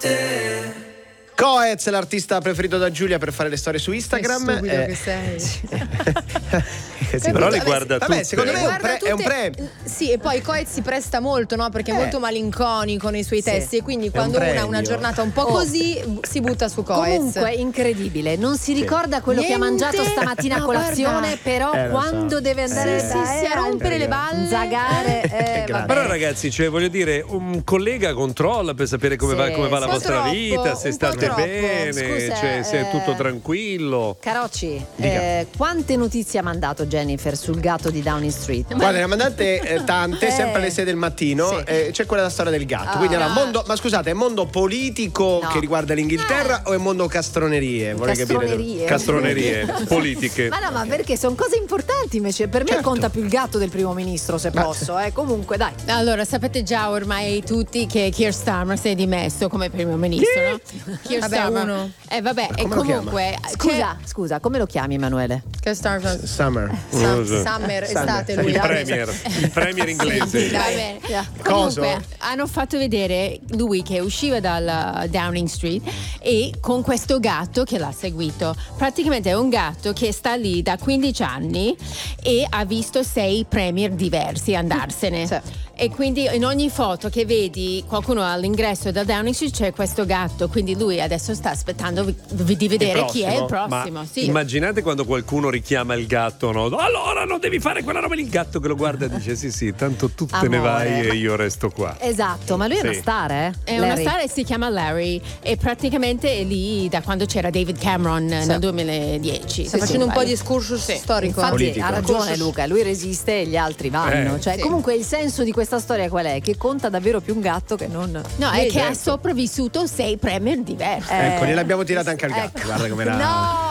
te. Coez, l'artista preferito da Giulia per fare le storie su Instagram. Che stupido che sei. Sì, però le guarda tutte. Secondo me è un premio. Sì, e poi Coez si presta molto, no? Perché è molto malinconico nei suoi testi, e quindi quando uno ha una giornata un po' così si butta su Coez. Comunque incredibile, non si ricorda quello che ha mangiato stamattina a colazione, però quando deve andare a rompere le balle, zagare, però ragazzi, cioè voglio dire, un collega controlla per sapere come va la vostra vita, se state bene. Scusa, cioè se è tutto tranquillo. Carocci, quante notizie ha mandato Jennifer sul gatto di Downing Street? Guarda, ne ha mandate tante, sempre alle 6 del mattino. C'è quella storia del gatto. Quindi era mondo, ma scusate, è mondo politico che riguarda l'Inghilterra o è mondo castronerie? Vorrei capire. Castronerie politiche. Ma perché sono cose importanti invece. Per me conta più il gatto del primo ministro, se posso. Comunque, dai. Allora, sapete già ormai tutti che Keir Starmer si è dimesso come primo ministro, no? Keir Starmer. E comunque. Scusa, come lo chiami, Emanuele? Keir Starmer. Summer, estate lui. Il premier inglese. Va bene. Comunque, hanno fatto vedere lui che usciva dal Downing Street e con questo gatto che l'ha seguito. Praticamente è un gatto che sta lì da 15 anni e ha visto 6 premier diversi andarsene. Sì. E quindi in ogni foto che vedi qualcuno all'ingresso da Downing Street c'è questo gatto, quindi lui adesso sta aspettando di vedere chi è il prossimo. Ma immaginate quando qualcuno richiama il gatto, no? Allora non devi fare quella roba lì. Il gatto che lo guarda e dice sì, tanto tu te ne vai e io resto qua. Esatto, ma lui è una star, È una star e si chiama Larry, e praticamente è lì da quando c'era David Cameron nel 2010. Sta facendo un po' di excursus storico. Infatti politico. Ha ragione Luca, lui resiste e gli altri vanno. Comunque il senso di questa storia qual è? Che conta davvero più un gatto che non... No, è che ha sopravvissuto 6 premier diversi. Ecco, gliel'abbiamo tirata anche al gatto. Guarda come era.